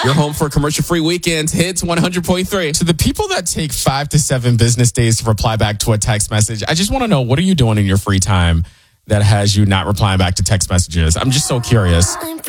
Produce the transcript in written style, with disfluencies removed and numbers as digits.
Your home for commercial-free weekends. Hits 100.3. To the people that take 5 to 7 business days to reply back to a text message, I just want to know, what are you doing in your free time that has you not replying back to text messages? I'm just so curious.